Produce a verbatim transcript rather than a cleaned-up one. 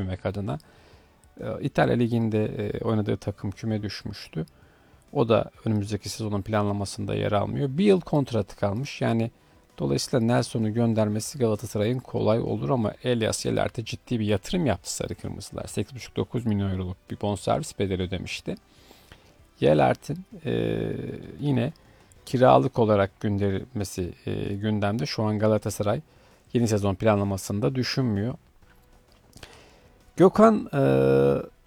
düşmemek adına. E, İtalya Ligi'nde e, oynadığı takım küme düşmüştü. O da önümüzdeki sezonun planlamasında yer almıyor. Bir yıl kontratı kalmış. Yani dolayısıyla Nelson'u göndermesi Galatasaray'ın kolay olur ama Elias Yelert'e ciddi bir yatırım yaptı Sarı Kırmızılar. sekiz buçuk dokuz milyon euroluk bir bonservis bedeli ödemişti. Yelert'in e, yine kiralık olarak gönderilmesi e, gündemde. Şu an Galatasaray yeni sezon planlamasında düşünmüyor. Gökhan e,